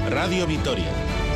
Radio Vitoria.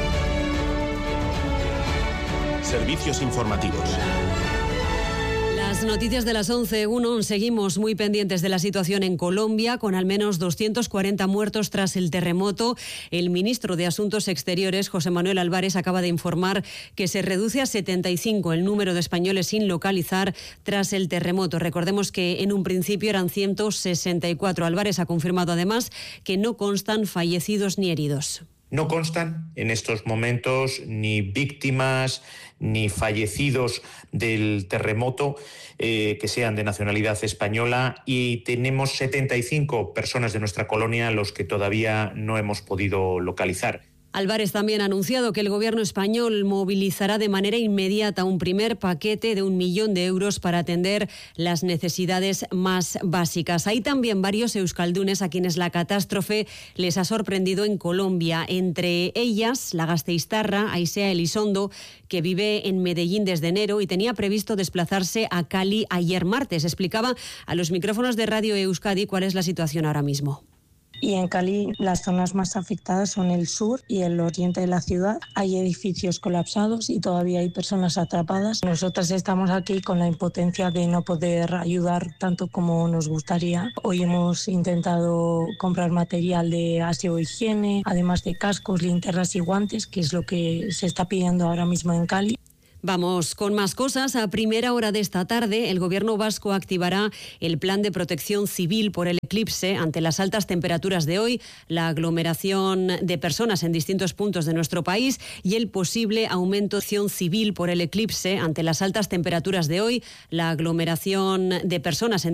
Servicios informativos. Las noticias de las 11:01. Seguimos muy pendientes de la situación en Colombia, con al menos 240 muertos tras el terremoto. El ministro de Asuntos Exteriores, José Manuel Álvarez, acaba de informar que se reduce a 75 el número de españoles sin localizar tras el terremoto. Recordemos que en un principio eran 164. Álvarez ha confirmado además que no constan fallecidos ni heridos. No constan en estos momentos ni víctimas ni fallecidos del terremoto que sean de nacionalidad española, y tenemos 75 personas de nuestra colonia a los que todavía no hemos podido localizar. Álvarez también ha anunciado que el gobierno español movilizará de manera inmediata un primer paquete de 1 millón de euros para atender las necesidades más básicas. Hay también varios euskaldunes a quienes la catástrofe les ha sorprendido en Colombia. Entre ellas, la gasteiztarra Aisea Elizondo, que vive en Medellín desde enero y tenía previsto desplazarse a Cali ayer martes. Explicaba a los micrófonos de Radio Euskadi cuál es la situación ahora mismo. Y en Cali las zonas más afectadas son el sur y el oriente de la ciudad. Hay edificios colapsados y todavía hay personas atrapadas. Nosotras estamos aquí con la impotencia de no poder ayudar tanto como nos gustaría. Hoy hemos intentado comprar material de aseo e higiene, además de cascos, linternas y guantes, que es lo que se está pidiendo ahora mismo en Cali. Vamos con más cosas. A primera hora de esta tarde, el gobierno vasco activará el plan de protección civil por el eclipse ante las altas temperaturas de hoy, la aglomeración de personas en distintos puntos de nuestro país y el posible aumento de acción civil por el eclipse ante las altas temperaturas de hoy, la aglomeración de personas en